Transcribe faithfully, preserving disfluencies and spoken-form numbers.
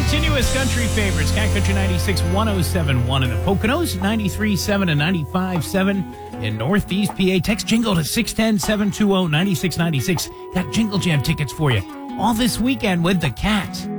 Continuous country favorites. Cat Country ninety-six, one oh seven point one in the Poconos, ninety-three point seven and ninety-five point seven in Northeast P A. Text Jingle to six one zero, seven two zero, nine six nine six. Got Jingle Jam tickets for you all this weekend with the Cats.